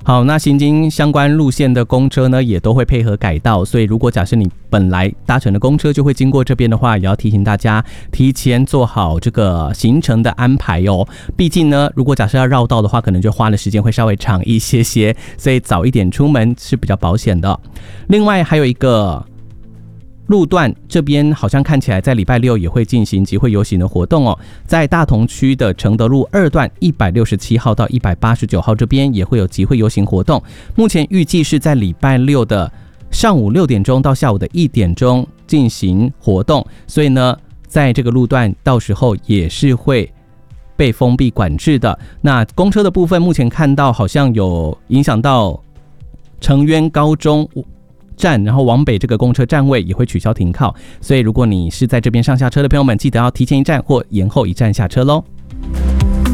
好，那行经相关路线的公车呢，也都会配合改道，所以如果假设你本来搭乘的公车就会经过这边的话，也要提醒大家提前做好这个行程的安排哦。毕竟呢，如果假设要绕道的话，可能就花的时间会稍微长一些些，所以早一点出门是比较保险的。另外还有一个路段，这边好像看起来在礼拜六也会进行集会游行的活动哦。在大同区的承德路2段167号到189号这边也会有集会游行活动，目前预计是在礼拜六的上午6点钟到下午的1点钟进行活动，所以呢，在这个路段到时候也是会被封闭管制的。那公车的部分，目前看到好像有影响到成渊高中站，然后往北这个公车站位也会取消停靠，所以如果你是在这边上下车的朋友们，记得要提前1站或延后1站下车咯。